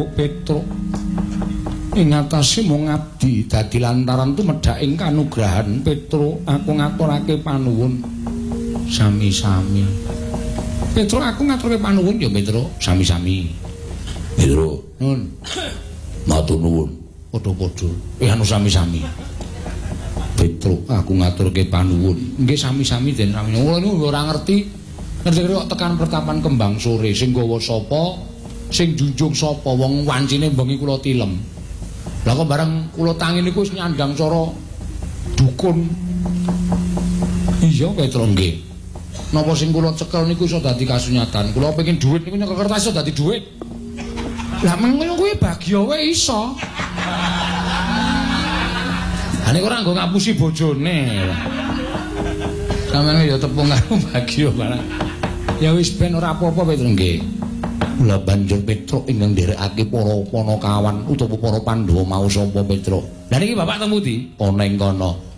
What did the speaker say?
Petruk. Ing atase mung ngabdi dadi lantaran tumedhaking kanugrahan Petruk, aku ngaturake panuwun sami-sami. Petruk, aku ngaturake panuwun ya Petruk, sami-sami. Petruk, Nun. matur nuwun. Padha-padha. Anu sami-sami. Petruk, aku ngaturke panuwun. Nggih sami-sami den sami. Kula niku ora ngerti. Ngerti kok tekan pertapan kembang sore sing gawa sapa, sing junjung sapa, wong wancine bengi kula tilem. Lah kok bareng kula tangi niku wis nyandang cara dukun. Iya Petruk nggih. Napa sing kula cekel niku iso dadi kasunyatan. Kula pengin dhuwit niku nyekel kertas iso dadi dhuwit. Lah mengono kuwi bagya wae iso. Ane ora nggo ngapusi bojone. Sampeyan ya tepung karo bagya barang. Ya wis ben ora apa-apa Petruk nggih. Mula banjur Petruk ingkang nderekake para Panakawan utawa para Pandhawa mau sapa Petruk. Lah niki Bapak teng pundi? Ana ing kono.